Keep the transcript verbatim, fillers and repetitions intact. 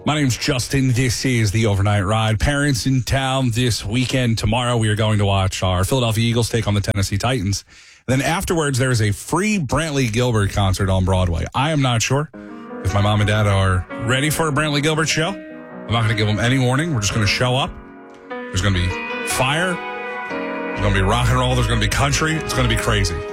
My name's Justin. This is the Overnight Ride. Parents in town this weekend. Tomorrow we are going to watch our Philadelphia Eagles take on the Tennessee Titans. Then afterwards, there is a free Brantley Gilbert concert on Broadway. I am not sure if my mom and dad are ready for a Brantley Gilbert show. I'm not going to give them any warning. We're just going to show up. There's going to be fire. There's going to be rock and roll. There's going to be country. It's going to be crazy.